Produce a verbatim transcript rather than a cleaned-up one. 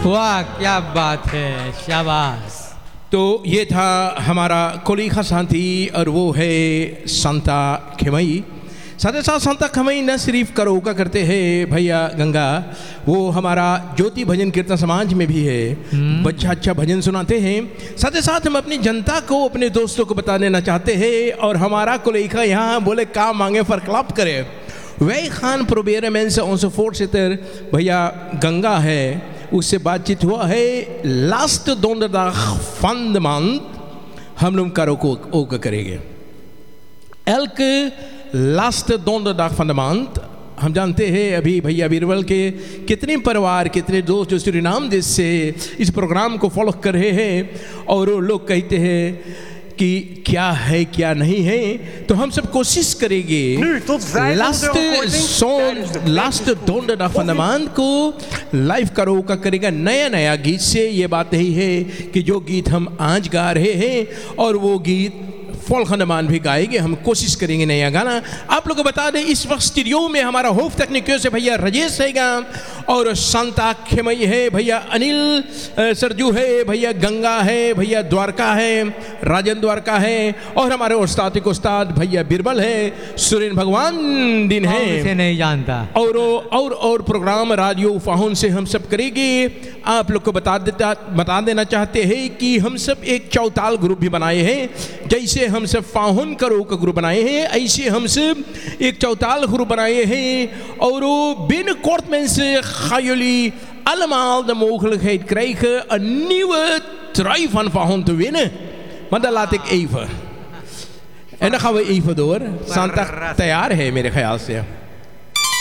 वाह क्या बात है, शाबाश। तो ये था हमारा कोलीखा शांति और वो है संता खेमई। साथ ही साथ संता खेमई न सिर्फ करोका करते हैं भैया गंगा, वो हमारा ज्योति भजन कीर्तन समाज में भी है, बच्चा अच्छा भजन सुनाते हैं। साथ ही साथ हम अपनी जनता को, अपने दोस्तों को बता देना चाहते हैं और हमारा कोलीखा यहाँ बोले काम मांगे फर क्लब करे वही खान प्रोबेर मैन से ऑन फोर्ट से भैया गंगा है, उससे बातचीत हुआ है। लास्ट दोनों फंड मंथ हम लोग करो को ओका करेंगे एल्क लास्ट दोनों फंड मंथ। हम जानते हैं अभी भैया बीरबल के कितने परिवार, कितने दोस्त जो सूरीनाम देश से इस प्रोग्राम को फॉलो कर रहे हैं और वो लोग कहते हैं कि क्या है क्या नहीं है। तो हम सब कोशिश करेंगे लास्ट सॉन्ग लास्ट दोनों फंडमान को लाइव करो का करेगा नया नया गीत से। ये बात यही है कि जो गीत हम आज गा रहे हैं और वो गीत फॉल खंडमान भी गाएंगे, हम कोशिश करेंगे नया गाना। आप लोग को बता दें इस वक्त स्टूडियो में हमारा होप तकनीकियों से भैया राजेश रहेगा और संता खेमई है, भैया अनिल सरजू है, भैया गंगा है, भैया द्वारका है, राजन द्वारका है और हमारे उस्ताद के उस्ताद भैया बीरबल है, सुरेन भगवान दिन है, इसे नहीं जानता। और और और प्रोग्राम राडियो फाहुन से हम सब करेंगे। आप लोग को बता देता बता देना चाहते हैं कि हम सब एक चौताल ग्रुप भी बनाए हैं। जैसे हम सब फाहुन करो का ग्रुप बनाए हैं, ऐसे हम सब एक चौताल ग्रुप बनाए हैं और बिन कोर्टमैन से खायोली allemaal de mogelijkheid krijgen een nieuwe trui van Van te winnen. Maar dat laat ik even. En dan gaan we even door. Santa तैयार है मेरे ख्याल से।